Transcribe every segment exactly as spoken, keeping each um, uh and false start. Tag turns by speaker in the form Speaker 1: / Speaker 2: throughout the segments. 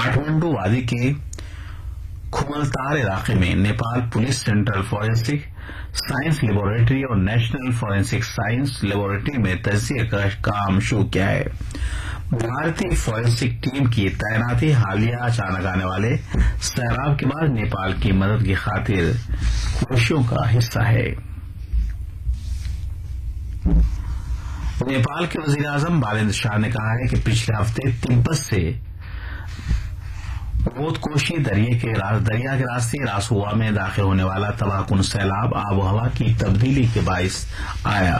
Speaker 1: काठमांडू वादी के खुमलतार इलाके में Nepal police central forensic science laboratory और नेशनल फॉरेंसिक साइंस लेबोरेटरी में तजिया का काम शुरू किया है। भारतीय फॉरेंसिक टीम की तैनाती हालिया अचानक आने वाले सैलाब के बाद नेपाल की मदद की खातिर कोशिशों का हिस्सा है। नेपाल के वजीर आजम बालेन्द्र शाह ने कहा है कि पिछले हफ्ते तिब्बत से बोधकोशी दरिया के दरिया के रास्ते रासुआ में दाखिल होने वाला तबाहकुन सैलाब आब हवा की तब्दीली के बाइस आया।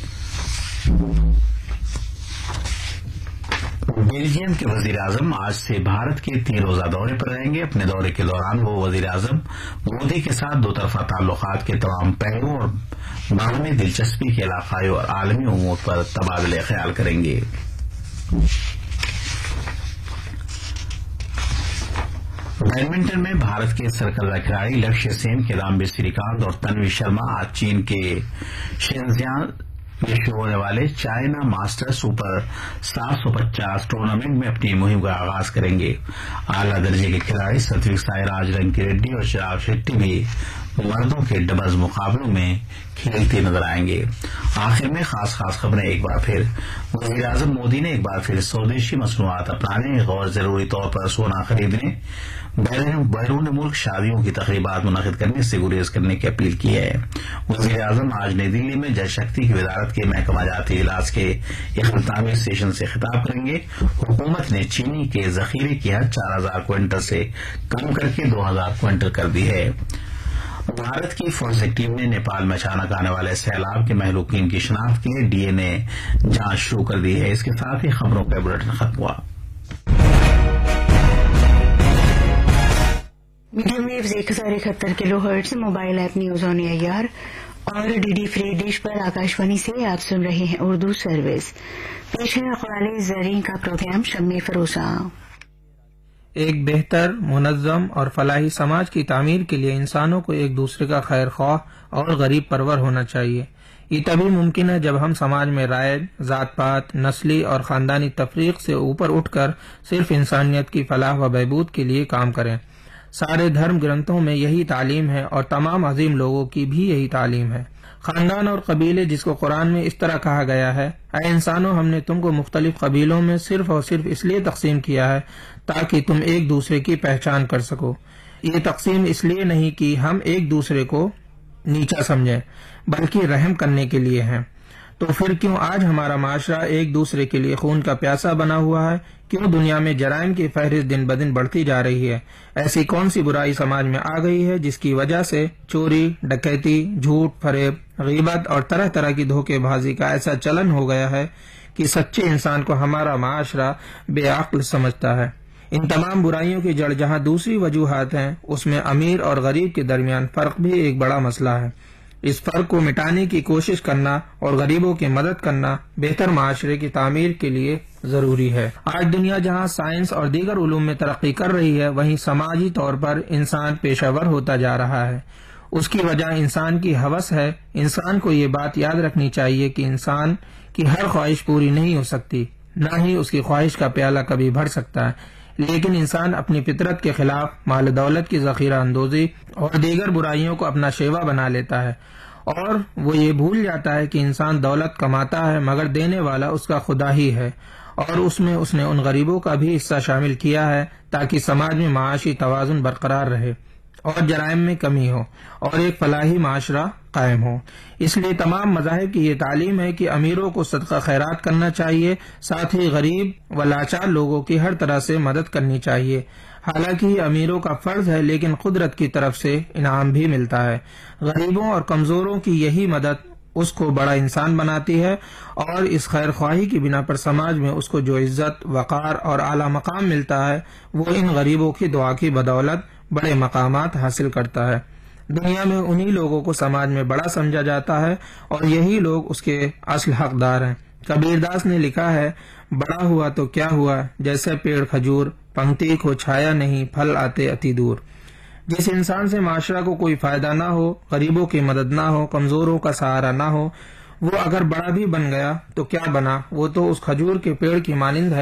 Speaker 1: बेल्जियम के वजीर आजम आज से भारत के तीन रोजा दौरे पर रहेंगे। अपने दौरे के दौरान वो वजीर आजम मोदी के साथ दो तरफा ताल्लुकात के तमाम पहलुओं और बाहमी दिलचस्पी के इलाकाई और आलमी उमूर पर तबादले ख्याल करेंगे। बैडमिंटन में भारत के सरकर्रा खिलाड़ी लक्ष्य सेन, किदाम्बी श्रीकांत और तन्वी शर्मा आज चीन के शेनजियांग में शुरू होने वाले चाइना मास्टर सुपर सात सौ पचास टूर्नामेंट में अपनी मुहिम का आगाज करेंगे। आला दर्जे के खिलाड़ी सात्विक साईराज, रंकी रेड्डी और चिराग शेट्टी भी मर्दों के डबल्स मुकाबलों में खेलते नजर आएंगे। आखिर में खास खास खबरें एक बार फिर। वजीर आजम मोदी ने एक बार फिर स्वदेशी मसनूआत अपनाने और जरूरी तौर पर सोना खरीदने, बैरून मुल्क शादियों की तकरीबात मुनक़िद करने से गुरेज करने की अपील की है। वजीर आजम आज नई दिल्ली में जल शक्ति की वजारत के महकमा जाती इलाज के इख्तितामी सेशन से खिताब करेंगे। हुकूमत ने चीनी के जखीरे की हद चार हजार क्विंटल से कम करके दो हजार क्विंटल कर दी है। भारत की फॉरेंसिक टीम ने नेपाल में अचानक आने वाले सैलाब के महलूकीन की शिनाख्त के लिए डीएनए जांच शुरू कर दी है। इसके साथ ही खबरों का बुलेटिन खत्म हुआ।
Speaker 2: मीडियम वेव्स एक हजार इकहत्तर kilo hertz mobile app news on AIR और डीडी फ्री डिश पर आकाशवाणी से आप सुन रहे हैं उर्दू सर्विस। पेश है अक़वाले ज़रीन का प्रोग्राम शम्मे फरोसा।
Speaker 3: एक बेहतर, मुनज़्ज़म और फलाही समाज की तामीर के लिए इंसानों को एक दूसरे का खैर ख्वाह और गरीब परवर होना चाहिए। ये तभी मुमकिन है जब हम समाज में राय, जात पात, नस्ली और खानदानी तफरीक से ऊपर उठकर सिर्फ इंसानियत की फलाह व बहबूद के लिए काम करें। सारे धर्म ग्रंथों में यही तालीम है और तमाम अजीम लोगों की भी यही तालीम है। खानदान और कबीले, जिसको कुरान में इस तरह कहा गया है, ऐ इंसानों, हमने तुमको मुख्तलिफ कबीलों में सिर्फ और सिर्फ इसलिए तकसीम किया है ताकि तुम एक दूसरे की पहचान कर सको। ये तकसीम इसलिए नहीं कि हम एक दूसरे को नीचा समझें, बल्कि रहम करने के लिए है। तो फिर क्यों आज हमारा माशरा एक दूसरे के लिए खून का प्यासा बना हुआ है? क्यों दुनिया में जराइम की फहरिस्त दिन ब दिन बढ़ती जा रही है? ऐसी कौन सी बुराई समाज में आ गई है जिसकी वजह से चोरी, डकैती, झूठ, फरेब, गीबत और तरह तरह की धोखेबाजी का ऐसा चलन हो गया है कि सच्चे इंसान को हमारा माशरा बेअक्ल समझता है। इन तमाम बुराइयों की जड़ जहाँ दूसरी वजूहात हैं, उसमें अमीर और गरीब के दरमियान फर्क भी एक बड़ा मसला है। इस फर्क को मिटाने की कोशिश करना और गरीबों की मदद करना बेहतर माशरे की तामीर के लिए जरूरी है। आज दुनिया जहां साइंस और दीगर उलूम में तरक्की कर रही है, वहीं समाजी तौर पर इंसान पेशावर होता जा रहा है। उसकी वजह इंसान की हवस है। इंसान को ये बात याद रखनी चाहिए कि इंसान की हर ख्वाहिश पूरी नहीं हो सकती, न ही उसकी ख्वाहिश का प्याला कभी भर सकता है। लेकिन इंसान अपनी फितरत के खिलाफ माल दौलत की जखीरा अंदोजी और दीगर बुराइयों को अपना शेवा बना लेता है, और वो ये भूल जाता है कि इंसान दौलत कमाता है मगर देने वाला उसका खुदा ही है, और उसमें उसने उन गरीबों का भी हिस्सा शामिल किया है ताकि समाज में माशी तवाजुन बरकरार रहे और जराइम में कमी हो और एक फलाही माशरा कायम हो। इसलिए तमाम मज़ाहिब की ये तालीम है कि अमीरों को सदका खैरात करना चाहिए, साथ ही गरीब व लाचार लोगों की हर तरह से मदद करनी चाहिए। हालांकि ये अमीरों का फर्ज है, लेकिन कुदरत की तरफ से इनाम भी मिलता है। गरीबों और कमजोरों की यही मदद उसको बड़ा इंसान बनाती है, और इस खैर ख्वाही की बिना पर समाज में उसको जो इज्जत, वकार और आला मकाम मिलता है, वो इन गरीबों की दुआ की बदौलत बड़े मकामात हासिल करता है। दुनिया में उन्हीं लोगों को समाज में बड़ा समझा जाता है और यही लोग उसके असल हकदार हैं। कबीरदास ने लिखा है, बड़ा हुआ तो क्या हुआ, जैसे पेड़ खजूर, पंक्ति को छाया नहीं, फल आते अति दूर। जिस इंसान से माशरा को कोई फायदा ना हो, गरीबों की मदद ना हो, कमजोरों का सहारा ना हो, वो अगर बड़ा भी बन गया तो क्या बना, वो तो उस खजूर के पेड़ की मानिंद है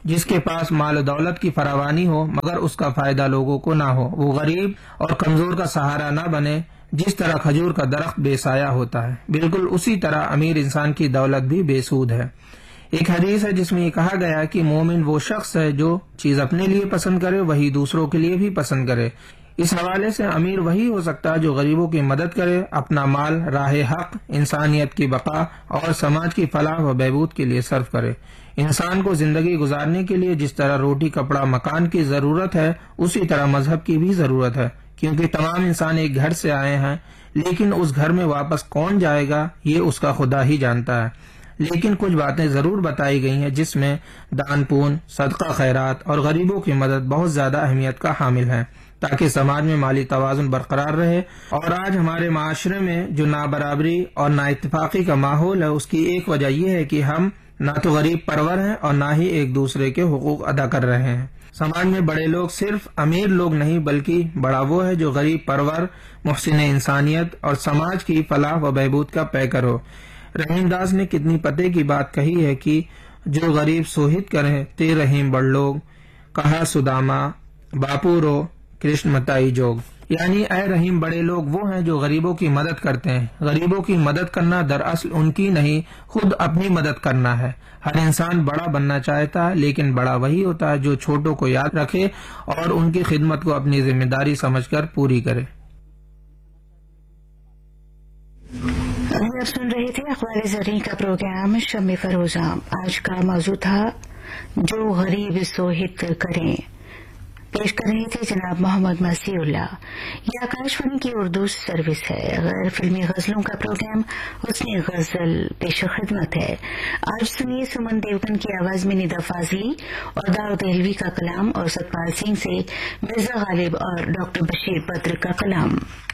Speaker 3: جس کے پاس مال و دولت کی فراوانی ہو مگر اس کا فائدہ لوگوں کو نہ ہو، وہ غریب اور کمزور کا سہارا نہ بنے۔ جس طرح کھجور کا درخت بے سایہ ہوتا ہے، بالکل اسی طرح امیر انسان کی دولت بھی بے سود ہے۔ ایک حدیث ہے جس میں یہ کہا گیا کہ مومن وہ شخص ہے جو چیز اپنے لیے پسند کرے وہی دوسروں کے لیے بھی پسند کرے۔ اس حوالے سے امیر وہی ہو سکتا ہے جو غریبوں کی مدد کرے، اپنا مال راہ حق، انسانیت کی بقا اور سماج کی فلاح و بہبود کے لیے صرف کرے۔ انسان کو زندگی گزارنے کے لیے جس طرح روٹی کپڑا مکان کی ضرورت ہے، اسی طرح مذہب کی بھی ضرورت ہے، کیونکہ تمام انسان ایک گھر سے آئے ہیں، لیکن اس گھر میں واپس کون جائے گا یہ اس کا خدا ہی جانتا ہے۔ لیکن کچھ باتیں ضرور بتائی گئی ہیں جس میں دان پون، صدقہ خیرات اور غریبوں کی مدد بہت زیادہ اہمیت کا حامل ہے، تاکہ سماج میں مالی توازن برقرار رہے۔ اور آج ہمارے معاشرے میں جو نابرابری اور نا اتفاقی کا ماحول ہے، اس کی ایک وجہ یہ ہے کہ ہم نہ تو غریب پرور ہیں اور نہ ہی ایک دوسرے کے حقوق ادا کر رہے ہیں۔ سماج میں بڑے لوگ صرف امیر لوگ نہیں بلکہ بڑا وہ ہے جو غریب پرور، محسن انسانیت اور سماج کی فلاح و بہبود کا پیکر ہو۔ رحیم داس نے کتنی پتے کی بات کہی ہے کہ جو غریب سوہت کریں تے رحیم بڑ لوگ، کہا سداما باپو رو کرشن متائی جوگ، یعنی اے رحیم بڑے لوگ وہ ہیں جو غریبوں کی مدد کرتے ہیں۔ غریبوں کی مدد کرنا دراصل ان کی نہیں، خود اپنی مدد کرنا ہے۔ ہر انسان بڑا بننا چاہتا ہے، لیکن بڑا وہی ہوتا ہے جو چھوٹوں کو یاد رکھے اور ان کی خدمت کو اپنی ذمہ داری سمجھ کر پوری کرے۔
Speaker 2: آپ سن رہے تھے اخبار زرعی کا پروگرام شمع فروزہ۔ آج کا موضوع تھا جو غریب سوہت کریں۔ پیش کر رہے تھے جناب محمد مسیح اللہ۔ یہ آکاشوانی کی اردو سروس ہے۔ غیر فلمی غزلوں کا پروگرام حسن غزل پیش خدمت ہے۔ آج سنیے سمن دیوگن کی آواز میں ندا فاضلی اور داؤ دہلوی کا کلام اور ستپال سنگھ سے مرزا غالب اور ڈاکٹر بشیر بدر کا کلام۔